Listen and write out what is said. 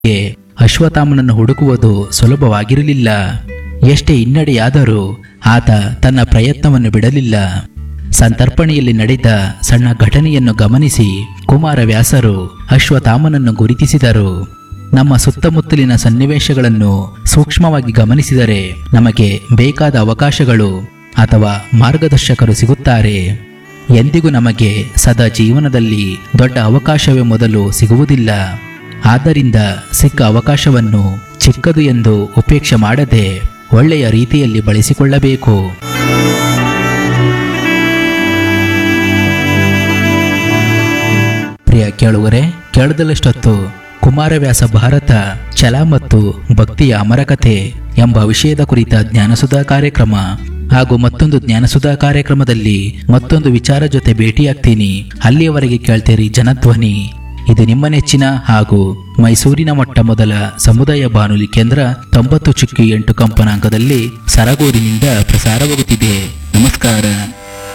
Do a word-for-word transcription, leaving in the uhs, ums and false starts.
ಅಶ್ವತ್ಥಾಮನನ್ನು ಹುಡುಕುವುದು ಸುಲಭವಾಗಿರಲಿಲ್ಲ. ಎಷ್ಟೇ ಹಿನ್ನಡೆಯಾದರೂ ಆತ ತನ್ನ ಪ್ರಯತ್ನವನ್ನು ಬಿಡಲಿಲ್ಲ. ಸಂತರ್ಪಣೆಯಲ್ಲಿ ನಡೆದ ಸಣ್ಣ ಘಟನೆಯನ್ನು ಗಮನಿಸಿ ಕುಮಾರವ್ಯಾಸರು ಅಶ್ವತ್ಥಾಮನನ್ನು ಗುರುತಿಸಿದರು. ನಮ್ಮ ಸುತ್ತಮುತ್ತಲಿನ ಸನ್ನಿವೇಶಗಳನ್ನು ಸೂಕ್ಷ್ಮವಾಗಿ ಗಮನಿಸಿದರೆ ನಮಗೆ ಬೇಕಾದ ಅವಕಾಶಗಳು ಅಥವಾ ಮಾರ್ಗದರ್ಶಕರು ಸಿಗುತ್ತಾರೆ. ಎಂದಿಗೂ ನಮಗೆ ಸದಾ ಜೀವನದಲ್ಲಿ ದೊಡ್ಡ ಅವಕಾಶವೇ ಮೊದಲು ಸಿಗುವುದಿಲ್ಲ. ಆದ್ದರಿಂದ ಸಿಕ್ಕ ಅವಕಾಶವನ್ನು ಚಿಕ್ಕದು ಎಂದು ಉಪೇಕ್ಷೆ ಮಾಡದೆ ಒಳ್ಳೆಯ ರೀತಿಯಲ್ಲಿ ಬಳಸಿಕೊಳ್ಳಬೇಕು. ಪ್ರಿಯ ಕೇಳುವರೆ, ಕೇಳದಲ್ಲಷ್ಟೊತ್ತು ಕುಮಾರವ್ಯಾಸ ಭಾರತ ಛಲ ಮತ್ತು ಭಕ್ತಿಯ ಅಮರಕಥೆ ಎಂಬ ವಿಷಯದ ಕುರಿತ ಜ್ಞಾನಸುಧಾ ಕಾರ್ಯಕ್ರಮ ಹಾಗೂ ಮತ್ತೊಂದು ಜ್ಞಾನಸುಧಾ ಕಾರ್ಯಕ್ರಮದಲ್ಲಿ ಮತ್ತೊಂದು ವಿಚಾರ ಜೊತೆ ಭೇಟಿಯಾಗ್ತೀನಿ. ಅಲ್ಲಿಯವರೆಗೆ ಕೇಳ್ತೀರಿ ಜನಧ್ವನಿ. ಇದು ನಿಮ್ಮ ನೆಚ್ಚಿನ ಹಾಗೂ ಮೈಸೂರಿನ ಮೊಟ್ಟ ಮೊದಲ ಸಮುದಾಯ ಬಾನುಲಿ ಕೇಂದ್ರ ತೊಂಬತ್ತು ಚುಕ್ಕಿ ಎಂಟು ಕಂಪನಾಂಕದಲ್ಲಿ ಸರಗೂರಿನಿಂದ ಪ್ರಸಾರವಾಗುತ್ತಿದೆ.